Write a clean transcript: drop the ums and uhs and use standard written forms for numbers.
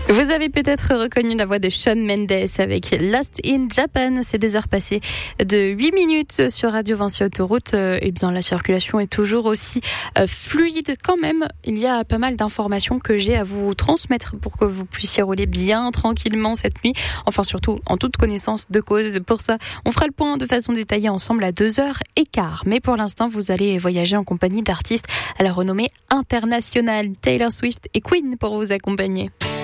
Vous avez peut-être reconnu la voix de Shawn Mendes avec Lost in Japan. C'est 2 heures passées de 8 minutes sur Radio Vinci Autoroute. Eh bien, la circulation est toujours aussi fluide quand même. Il y a pas mal d'informations que j'ai à vous transmettre pour que vous puissiez rouler bien tranquillement cette nuit. Enfin, surtout en toute connaissance de cause. Pour ça, on fera le point de façon détaillée ensemble à 2h15. Mais pour l'instant, vous allez voyager en compagnie d'artistes à la renommée internationale. Taylor Swift et Queen pour vous accompagner.